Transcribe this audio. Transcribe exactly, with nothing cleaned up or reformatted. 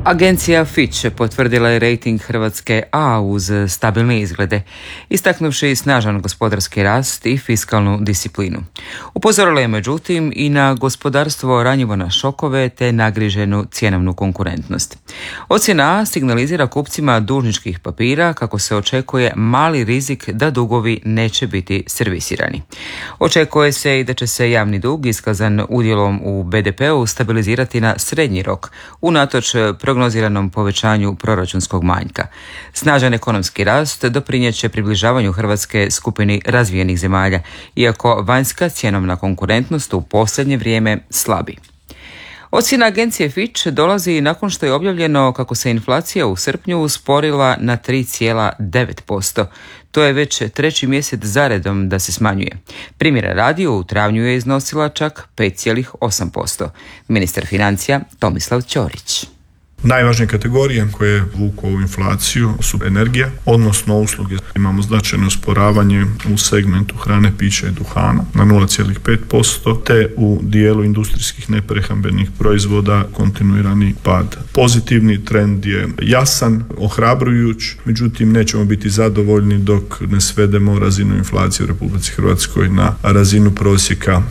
Agencija Fitch potvrdila je rejting Hrvatske A uz stabilne izglede, istaknuvši snažan gospodarski rast i fiskalnu disciplinu. Upozorila je međutim i na gospodarstvo ranjivo na šokove te nagriženu cjenovnu konkurentnost. Ocjena A signalizira kupcima dužničkih papira kako se očekuje mali rizik da dugovi neće biti servisirani. Očekuje se i da će se javni dug iskazan udjelom u be de pe u stabilizirati na srednji rok, unatoč prognoziranom povećanju proračunskog manjka. Snažan ekonomski rast doprinijet će približavanju Hrvatske skupini razvijenih zemalja, iako vanjska cjenovna konkurentnost u posljednje vrijeme slabi. Ocjena agencije Fitch dolazi nakon što je objavljeno kako se inflacija u srpnju usporila na tri zarez devet posto. To je već treći mjesec zaredom da se smanjuje. Primjera radi, u travnju je iznosila čak pet zarez osam posto. Ministar financija Tomislav Ćorić. Najvažnije kategorije koje vuku ovu inflaciju su energija, odnosno usluge. Imamo značajno usporavanje u segmentu hrane, pića i duhana na nula zarez pet posto, te u dijelu industrijskih neprehrambenih proizvoda kontinuirani pad. Pozitivni trend je jasan, ohrabrujuć, međutim nećemo biti zadovoljni dok ne svedemo razinu inflacije u Republici Hrvatskoj na razinu prosjeka